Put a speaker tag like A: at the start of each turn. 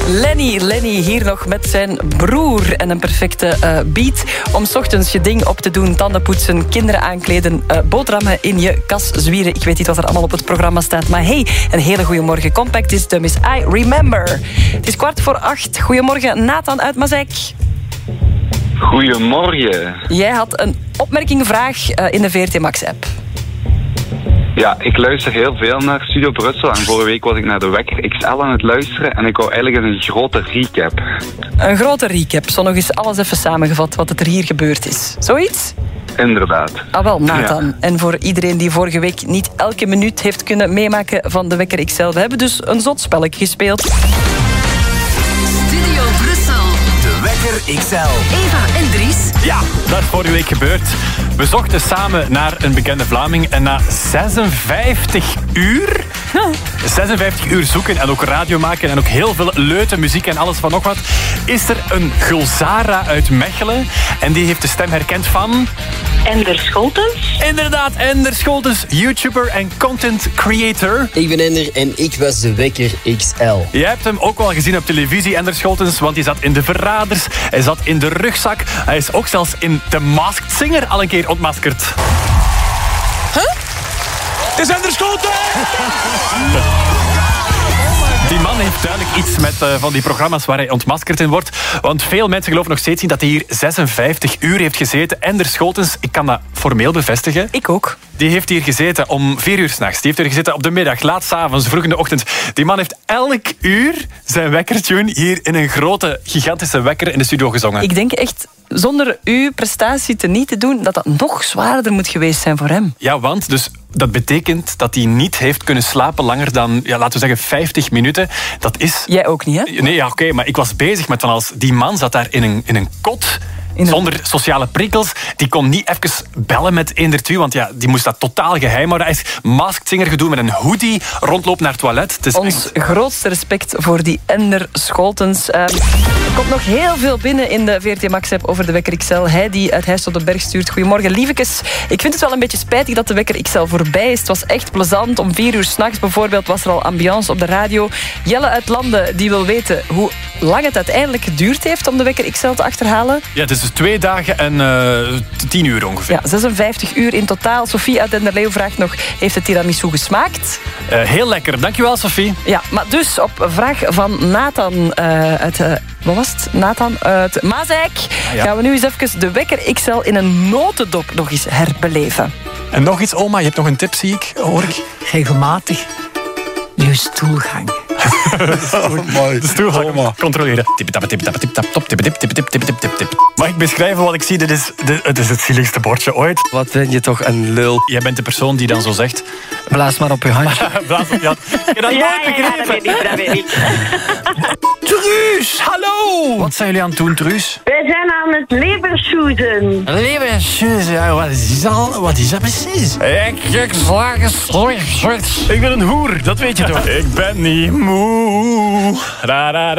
A: Lenny hier nog met zijn broer en een perfecte beat om 's ochtends je ding op te doen, tanden poetsen, kinderen aankleden, boterhammen in je kas zwieren. Ik weet niet wat er allemaal op het programma staat, maar hey, een hele goede morgen. Compact is Miss I Remember. Het is 7:15. Goedemorgen, Nathan uit Mazijk.
B: Goedemorgen.
A: Jij had een opmerking-vraag in de VRT Max-app.
B: Ja, ik luister heel veel naar Studio Brussel en vorige week was ik naar de Wekker XL aan het luisteren en ik wou eigenlijk een grote recap.
A: Een grote recap, zo nog eens alles even samengevat wat er hier gebeurd is. Zoiets?
B: Inderdaad.
A: Ah wel, Nathan.
B: Ja.
A: En voor iedereen die vorige week niet elke minuut heeft kunnen meemaken van de Wekker XL, we hebben dus een zot spelletje gespeeld.
C: Studio Brussel.
D: De Wekker XL.
C: Eva en Dries.
E: Ja, dat is vorige week gebeurd. We zochten samen naar een bekende Vlaming en na 56 uur... 56 uur zoeken en ook radio maken en ook heel veel leute muziek en alles van nog wat, is er een Gulzara uit Mechelen en die heeft de stem herkend van...
F: Ender Scholtens.
E: Inderdaad, Ender Scholtens, YouTuber en content creator.
G: Ik ben Ender en ik was de Wekker XL.
E: Je hebt hem ook wel gezien op televisie, Ender Scholtens, want hij zat in De Verraders, hij zat in De Rugzak, hij is ook zelfs in The Masked Singer al een keer ontmaskerd.
D: Het is Ender Scholtens!
E: Die man heeft duidelijk iets met van die programma's waar hij ontmaskerd in wordt. Want veel mensen geloven nog steeds niet dat hij hier 56 uur heeft gezeten. Ender Scholtens, ik kan dat formeel bevestigen.
A: Ik ook.
E: Die heeft hier gezeten om 4 uur 's nachts. Die heeft hier gezeten op de middag, laat 's avonds, vroeg in de ochtend. Die man heeft elk uur zijn wekkertune hier in een grote, gigantische wekker in de studio gezongen.
A: Ik denk echt, zonder uw prestatie te niet te doen, dat dat nog zwaarder moet geweest zijn voor hem.
E: Ja, want dus dat betekent dat hij niet heeft kunnen slapen langer dan, ja, laten we zeggen, 50 minuten. Dat is...
A: Jij ook niet, hè?
E: Nee, ja, oké, maar ik was bezig met van als die man zat daar in een kot... Zonder sociale prikkels. Die kon niet even bellen met Eender2, want ja, die moest dat totaal geheim houden. Hij is Masked Singer gedoe met een hoodie, rondloopt naar het toilet. Het is
A: ons grootste respect voor die Ender Scholtens. Er komt nog heel veel binnen in de VRT Max-app over de Wekker XL. Hij die uit Heist op de Berg stuurt. Goedemorgen, lievekes. Ik vind het wel een beetje spijtig dat de Wekker XL voorbij is. Het was echt plezant. Om 4 uur 's nachts bijvoorbeeld was er al ambiance op de radio. Jelle uit Landen, die wil weten hoe lang het uiteindelijk geduurd heeft om de Wekker XL te achterhalen.
E: Ja, het is dus 2 dagen en 10 uur ongeveer.
A: Ja, 56 uur in totaal. Sophie uit Denderleeuw vraagt nog, heeft het tiramisu gesmaakt?
E: Heel lekker, dankjewel Sophie.
A: Ja, maar dus op vraag van Nathan uit... wat was het? Nathan uit Mazijk.
E: Ja.
A: Gaan we nu eens even de Wekker XL in een notendop nog eens herbeleven.
E: En nog iets, oma, je hebt nog een tip, zie ik, hoor ik.
H: Regelmatig je stoelgang.
E: De stoel, oma. Controleren. Mag ik beschrijven wat ik zie? Het is het zieligste bordje ooit.
G: Wat ben je toch een lul.
E: Jij bent de persoon die dan zo zegt...
H: Blaas maar op je handje.
E: Blaas op je hand. Ik heb dat nooit begrepen.
F: dat weet ik.
E: Truus, hallo! Wat zijn jullie aan het doen, Truus?
F: Wij zijn aan het lebersoezen.
H: Leversuze, wat is dat precies?
E: Ik slagen slurf. Ik ben een hoer, dat weet je toch? Ik ben niet moe.